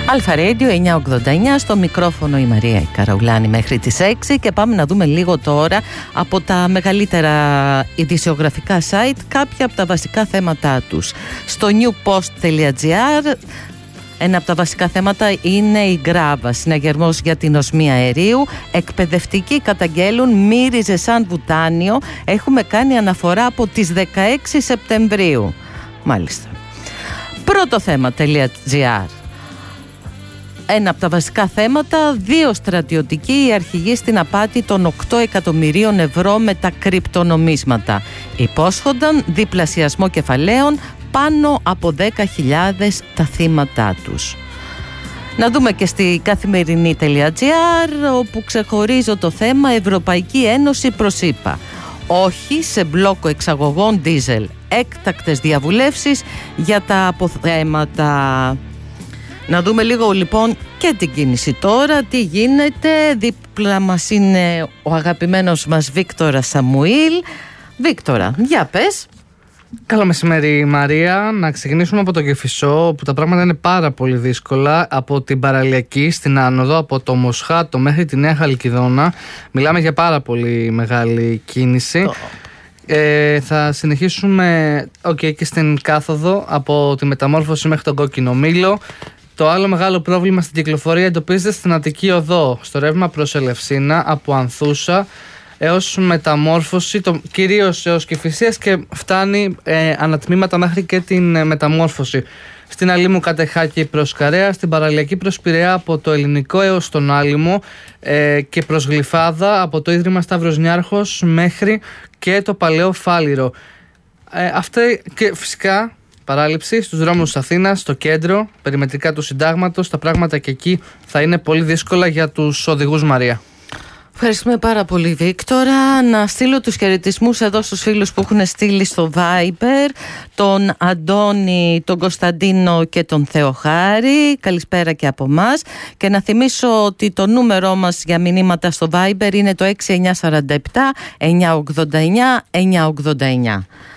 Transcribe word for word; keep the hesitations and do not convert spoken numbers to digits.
Αλφα Radio εννιακόσια ογδόντα εννιά, στο μικρόφωνο η Μαρία η Καραουλάνη μέχρι τις έξι, και πάμε να δούμε λίγο τώρα από τα μεγαλύτερα ειδησιογραφικά site κάποια από τα βασικά θέματά τους. Στο newpost.gr ένα από τα βασικά θέματα είναι η Γκράβα, συναγερμός για την οσμή αερίου. Εκπαιδευτικοί καταγγέλουν μύριζε σαν βουτάνιο. Έχουμε κάνει αναφορά από τις δεκαέξι Σεπτεμβρίου. Μάλιστα. Πρώτο θέμα.gr. Ένα από τα βασικά θέματα, δύο στρατιωτικοί αρχηγοί στην απάτη των οκτώ εκατομμυρίων ευρώ με τα κρυπτονομίσματα. Υπόσχονταν διπλασιασμό κεφαλαίων, πάνω από δέκα χιλιάδες τα θύματά τους. Να δούμε και στη καθημερινή.gr, όπου ξεχωρίζω το θέμα Ευρωπαϊκή Ένωση προς ΗΠΑ. Όχι σε μπλόκο εξαγωγών ντίζελ. Έκτακτες διαβουλεύσεις για τα αποθέματα. Να δούμε λίγο λοιπόν και την κίνηση τώρα, τι γίνεται. Δίπλα μας είναι ο αγαπημένος μας Βίκτορα Σαμουήλ. Βίκτορα, για πες. Καλό μεσημέρι Μαρία. Να ξεκινήσουμε από το Κηφισό, όπου τα πράγματα είναι πάρα πολύ δύσκολα. Από την Παραλιακή στην άνοδο, από το Μοσχάτο μέχρι τη Νέα Χαλκιδόνα, μιλάμε για πάρα πολύ μεγάλη κίνηση. Oh. Ε, θα συνεχίσουμε okay, και στην κάθοδο, από τη Μεταμόρφωση μέχρι τον Κόκκινο Μήλο. Το άλλο μεγάλο πρόβλημα στην κυκλοφορία εντοπίζεται στην Αττική Οδό, στο ρεύμα προς Ελευσίνα, από Ανθούσα έως Μεταμόρφωση, το, κυρίως έως Κηφισίας, και φτάνει ε, ανατμήματα μέχρι και την ε, Μεταμόρφωση. Στην Αλήμου Κατεχάκη προς Καρέα, στην Παραλιακή προς Πειραιά από το Ελληνικό έως τον Άλυμο ε, και προς Γλυφάδα από το Ίδρυμα Σταύρος Νιάρχος μέχρι και το Παλαιό Φάληρο. Ε, αυτά και φυσικά παράληψη στους δρόμους της Αθήνας, στο κέντρο, περιμετρικά του Συντάγματος. Τα πράγματα και εκεί θα είναι πολύ δύσκολα για τους οδηγούς, Μαρία. Ευχαριστούμε πάρα πολύ, Βίκτορα. Να στείλω τους χαιρετισμούς εδώ στους φίλους που έχουν στείλει στο Viber, τον Αντώνη, τον Κωνσταντίνο και τον Θεοχάρη. Καλησπέρα και από μας. Και να θυμίσω ότι το νούμερό μας για μηνύματα στο Viber είναι το έξι εννιά τέσσερα επτά εννιακόσια ογδόντα εννιά εννιακόσια ογδόντα εννιά.